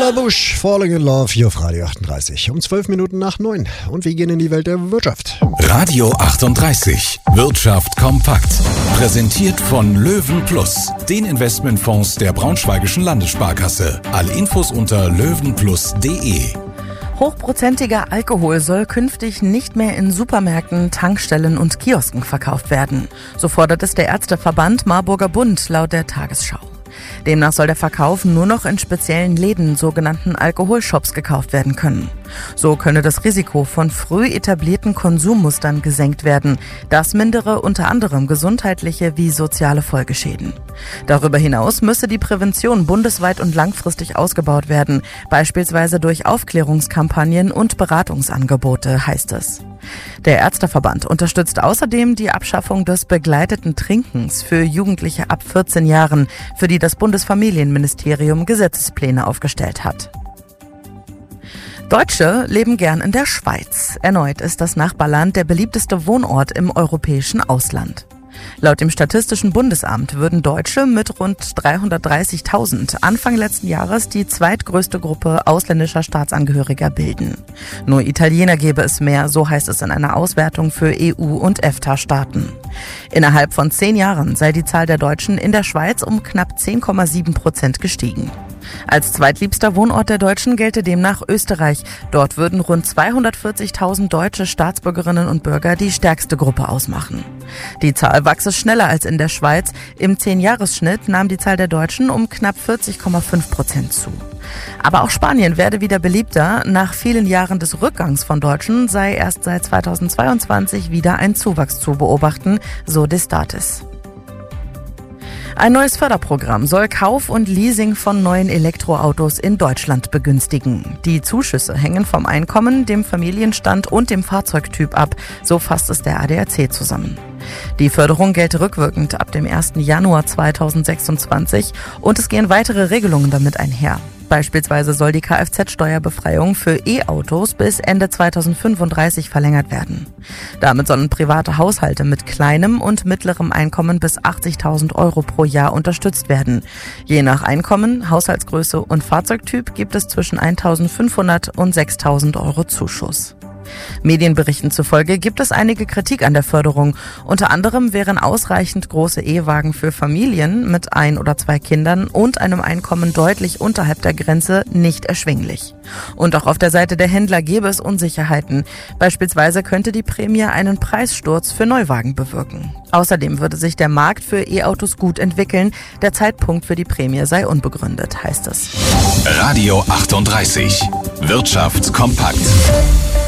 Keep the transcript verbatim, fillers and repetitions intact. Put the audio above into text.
Killer Busch, Falling in Love, hier auf Radio achtunddreißig. Um zwölf Minuten nach neun. Und wir gehen in die Welt der Wirtschaft. Radio achtunddreißig. Wirtschaft kompakt. Präsentiert von Löwen Plus, den Investmentfonds der Braunschweigischen Landessparkasse. Alle Infos unter löwenplus punkt de. Hochprozentiger Alkohol soll künftig nicht mehr in Supermärkten, Tankstellen und Kiosken verkauft werden. So fordert es der Ärzteverband Marburger Bund laut der Tagesschau. Demnach soll der Verkauf nur noch in speziellen Läden, sogenannten Alkoholshops, gekauft werden können. So könne das Risiko von früh etablierten Konsummustern gesenkt werden. Das mindere unter anderem gesundheitliche wie soziale Folgeschäden. Darüber hinaus müsse die Prävention bundesweit und langfristig ausgebaut werden, beispielsweise durch Aufklärungskampagnen und Beratungsangebote, heißt es. Der Ärzteverband unterstützt außerdem die Abschaffung des begleiteten Trinkens für Jugendliche ab vierzehn Jahren, für die das Bundesfamilienministerium Gesetzespläne aufgestellt hat. Deutsche leben gern in der Schweiz. Erneut ist das Nachbarland der beliebteste Wohnort im europäischen Ausland. Laut dem Statistischen Bundesamt würden Deutsche mit rund dreihundertdreißigtausend Anfang letzten Jahres die zweitgrößte Gruppe ausländischer Staatsangehöriger bilden. Nur Italiener gäbe es mehr, so heißt es in einer Auswertung für E U- und EFTA-Staaten. Innerhalb von zehn Jahren sei die Zahl der Deutschen in der Schweiz um knapp zehn Komma sieben Prozent gestiegen. Als zweitliebster Wohnort der Deutschen gelte demnach Österreich. Dort würden rund zweihundertvierzigtausend deutsche Staatsbürgerinnen und Bürger die stärkste Gruppe ausmachen. Die Zahl wachse schneller als in der Schweiz. Im zehn-Jahres-Schnitt nahm die Zahl der Deutschen um knapp vierzig Komma fünf Prozent zu. Aber auch Spanien werde wieder beliebter. Nach vielen Jahren des Rückgangs von Deutschen sei erst seit zweitausendzweiundzwanzig wieder ein Zuwachs zu beobachten, so Destatis. Ein neues Förderprogramm soll Kauf und Leasing von neuen Elektroautos in Deutschland begünstigen. Die Zuschüsse hängen vom Einkommen, dem Familienstand und dem Fahrzeugtyp ab, so fasst es der A D A C zusammen. Die Förderung gelte rückwirkend ab dem ersten Januar zweitausendsechsundzwanzig und es gehen weitere Regelungen damit einher. Beispielsweise soll die Kfz-Steuerbefreiung für E-Autos bis Ende zweitausendfünfunddreißig verlängert werden. Damit sollen private Haushalte mit kleinem und mittlerem Einkommen bis achtzigtausend Euro pro Jahr unterstützt werden. Je nach Einkommen, Haushaltsgröße und Fahrzeugtyp gibt es zwischen eintausendfünfhundert und sechstausend Euro Zuschuss. Medienberichten zufolge gibt es einige Kritik an der Förderung. Unter anderem wären ausreichend große E-Wagen für Familien mit ein oder zwei Kindern und einem Einkommen deutlich unterhalb der Grenze nicht erschwinglich. Und auch auf der Seite der Händler gäbe es Unsicherheiten. Beispielsweise könnte die Prämie einen Preissturz für Neuwagen bewirken. Außerdem würde sich der Markt für E-Autos gut entwickeln. Der Zeitpunkt für die Prämie sei unbegründet, heißt es. Radio achtunddreißig. Wirtschaft kompakt.